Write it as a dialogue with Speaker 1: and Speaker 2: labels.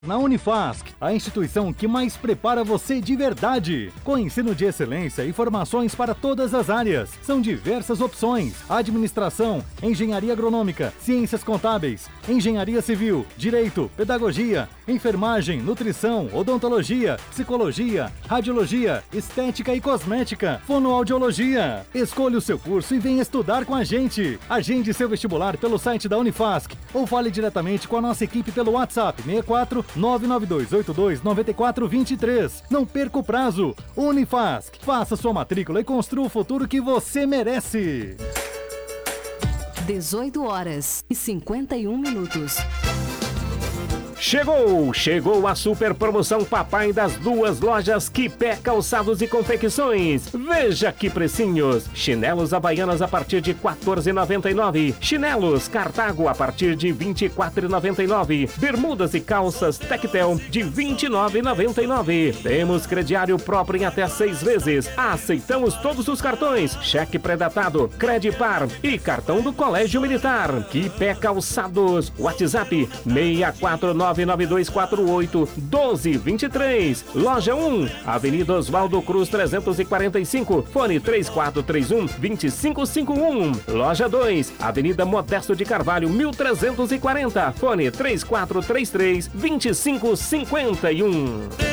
Speaker 1: Na Unifasc, a instituição que mais prepara você de verdade. Com ensino de excelência e formações para todas as áreas. São diversas opções: administração, engenharia agronômica, ciências contábeis, engenharia civil, direito, pedagogia, enfermagem, nutrição, odontologia, psicologia, radiologia, estética e cosmética, fonoaudiologia. Escolha o seu curso e venha estudar com a gente. Agende seu vestibular pelo site da Unifasc ou fale diretamente com a nossa equipe pelo WhatsApp 64 992829423. Não perca o prazo. Unifasc. Faça sua matrícula e construa o futuro que você merece.
Speaker 2: 18h51.
Speaker 3: Chegou a super promoção Papai das duas lojas Quipé Calçados e Confecções. Veja que precinhos: chinelos havaianas a partir de R$ 14,99, chinelos Cartago a partir de R$ 24,99, bermudas e calças Tectel de R$ 29,99. Temos crediário próprio em até 6 vezes. Aceitamos todos os cartões, cheque pré-datado, Credipar e cartão do Colégio Militar. Quipé Calçados, WhatsApp 64992481223. Loja 1, Avenida Oswaldo Cruz 345, fone 3431-2551. Loja 2, Avenida Modesto de Carvalho 1340, fone 3433-2551.